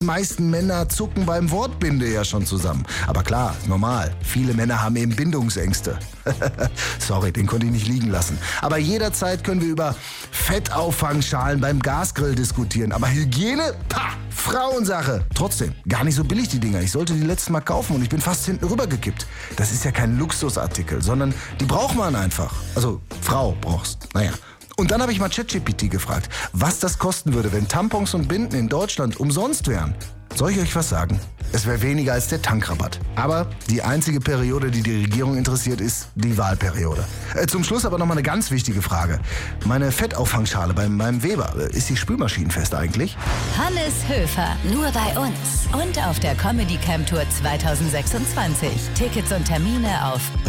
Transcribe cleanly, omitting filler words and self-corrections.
Die meisten Männer zucken beim Wort Binde ja schon zusammen. Aber klar, normal. Viele Männer haben eben Bindungsängste. Sorry, den konnte ich nicht liegen lassen. Aber jederzeit können wir über Fettauffangschalen beim Gasgrill diskutieren. Aber Hygiene? Pah! Frauensache. Trotzdem, gar nicht so billig die Dinger. Ich sollte die letztes Mal kaufen und ich bin fast hinten rübergekippt. Das ist ja kein Luxusartikel, sondern die braucht man einfach. Also, Frau brauchst. Naja. Und dann habe ich mal ChatGPT gefragt, was das kosten würde, wenn Tampons und Binden in Deutschland umsonst wären. Soll ich euch was sagen? Es wäre weniger als der Tankrabatt. Aber die einzige Periode, die die Regierung interessiert, ist die Wahlperiode. Zum Schluss aber nochmal eine ganz wichtige Frage. Meine Fettauffangschale beim Weber, ist die spülmaschinenfest eigentlich? Hannes Höfer, nur bei uns. Und auf der Comedy Camp Tour 2026. Tickets und Termine auf